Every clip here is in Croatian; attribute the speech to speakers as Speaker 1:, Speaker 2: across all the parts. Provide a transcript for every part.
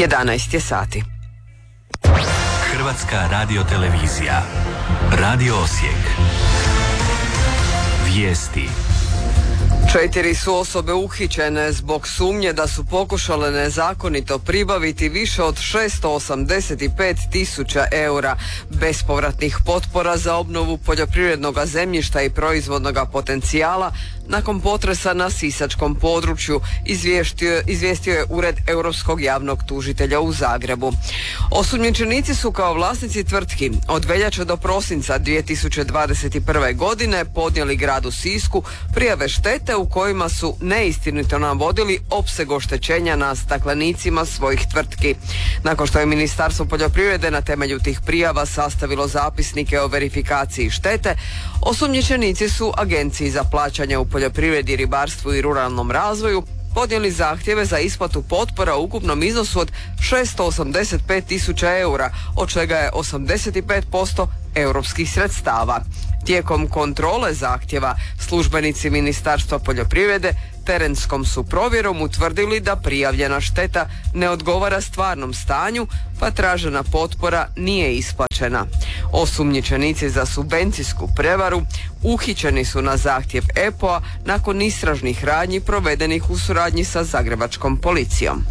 Speaker 1: 11 je sati.
Speaker 2: Hrvatska radiotelevizija. Radio Osijek. Vijesti.
Speaker 1: 4 su osobe uhićene zbog sumnje da su pokušale nezakonito pribaviti više od 685.000 eura bespovratnih potpora za obnovu poljoprivrednog zemljišta i proizvodnog potencijala nakon potresa na sisačkom području, izvijestio je Ured Europskog javnog tužitelja u Zagrebu. Osumnjičenici su kao vlasnici tvrtki od veljače do prosinca 2021. godine podnijeli gradu Sisku prijave štete u kojima su neistinito navodili opseg oštećenja na staklenicima svojih tvrtki. Nakon što je Ministarstvo poljoprivrede na temelju tih prijava sastavilo zapisnike o verifikaciji štete, osumnjičenici su Agenciji za plaćanje u poljoprivredi, ribarstvu i ruralnom razvoju podnijeli zahtjeve za isplatu potpora u ukupnom iznosu od 685.000 eura, od čega je 85% europskih sredstava. Tijekom kontrole zahtjeva službenici Ministarstva poljoprivrede terenskom su provjerom utvrdili da prijavljena šteta ne odgovara stvarnom stanju, pa tražena potpora nije isplaćena. Osumnjičenici za subvencijsku prevaru uhićeni su na zahtjev EPO-a nakon istražnih radnji provedenih u suradnji sa zagrebačkom policijom.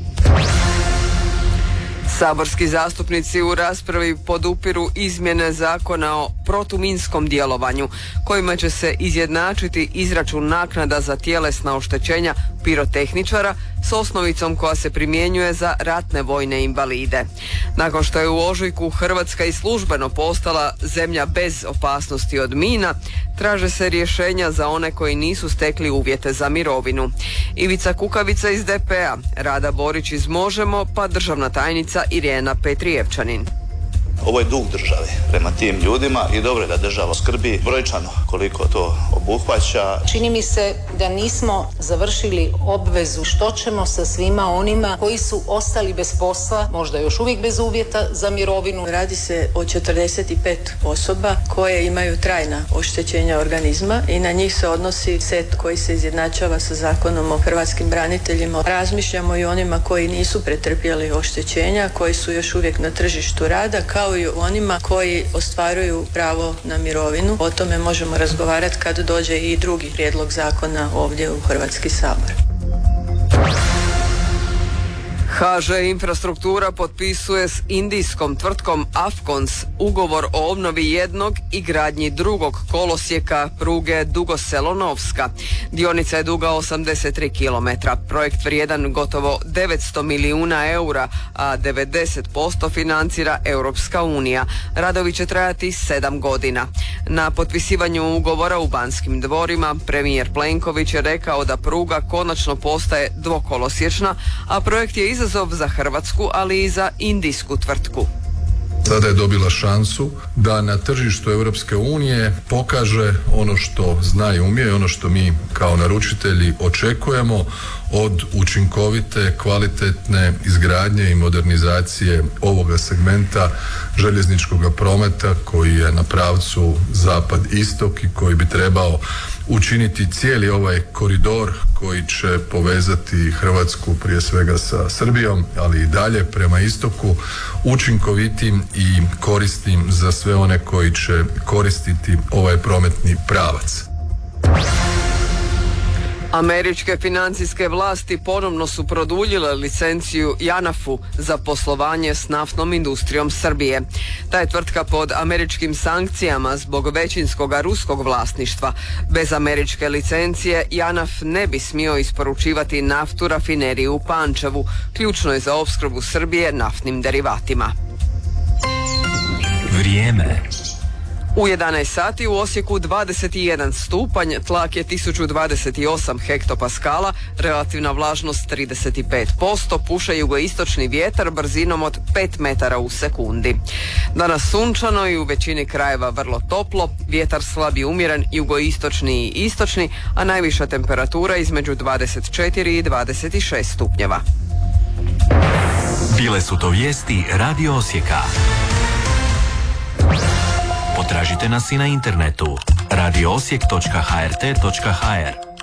Speaker 1: Saborski zastupnici u raspravi podupiru izmjene zakona o protuminskom djelovanju, kojima će se izjednačiti izračun naknada za tjelesna oštećenja pirotehničara s osnovicom koja se primjenjuje za ratne vojne invalide. Nakon što je u ožujku Hrvatska i službeno postala zemlja bez opasnosti od mina, traže se rješenja za one koji nisu stekli uvjete za mirovinu. Ivica Kukavica iz DP-a, Rada Borić iz Možemo, pa državna tajnica Irena Petrijevčanin.
Speaker 3: Ovo je dug države prema tim ljudima i dobro je da država skrbi brojčano koliko to obuhvaća.
Speaker 4: Čini mi se da nismo završili obvezu što ćemo sa svima onima koji su ostali bez posla, možda još uvijek bez uvjeta za mirovinu.
Speaker 5: Radi se o 45 osoba koje imaju trajna oštećenja organizma i na njih se odnosi set koji se izjednačava sa Zakonom o hrvatskim braniteljima. Razmišljamo i onima koji nisu pretrpjeli oštećenja, koji su još uvijek na tržištu rada, kao i onima koji ostvaruju pravo na mirovinu. O tome možemo razgovarati kad dođe i drugi prijedlog zakona ovdje u Hrvatski sabor.
Speaker 1: HŽ Infrastruktura potpisuje s indijskom tvrtkom Afcons ugovor o obnovi jednog i gradnji drugog kolosijeka pruge Dugo Selo-Novska. Dionica je duga 83 km. Projekt vrijedan gotovo 900 milijuna eura, a 90% financira Europska unija. Radovi će trajati 7 godina. Na potpisivanju ugovora u Banskim dvorima premijer Plenković je rekao da pruga konačno postaje dvokolosječna, a projekt je izazov za Hrvatsku, ali i za indijsku tvrtku.
Speaker 6: Sada je dobila šansu da na tržištu Europske unije pokaže ono što zna i umije, ono što mi kao naručitelji očekujemo od učinkovite, kvalitetne izgradnje i modernizacije ovoga segmenta željezničkog prometa koji je na pravcu zapad-istok i koji bi trebao učiniti cijeli ovaj koridor koji će povezati Hrvatsku prije svega sa Srbijom, ali i dalje prema istoku, učinkovitim i korisnim za sve one koji će koristiti ovaj prometni pravac.
Speaker 1: Američke financijske vlasti ponovno su produljile licenciju JANAF-u za poslovanje s naftnom industrijom Srbije. Ta je tvrtka pod američkim sankcijama zbog većinskog ruskog vlasništva. Bez američke licencije JANAF ne bi smio isporučivati naftu rafineriju u Pančevu, ključnoj za opskrbu Srbije naftnim derivatima.
Speaker 2: Vrijeme.
Speaker 1: U 11 sati u Osijeku 21 stupanj, tlak je 1028 hektopaskala, relativna vlažnost 35%, puše jugoistočni vjetar brzinom od 5 metara u sekundi. Danas sunčano i u većini krajeva vrlo toplo, vjetar slab i umjeren jugoistočni i istočni, a najviša temperatura između 24 i 26 stupnjeva.
Speaker 2: Bile su to vijesti Radio Osijeka. Potražite nas i na internetu radioosijek.hrt.hr.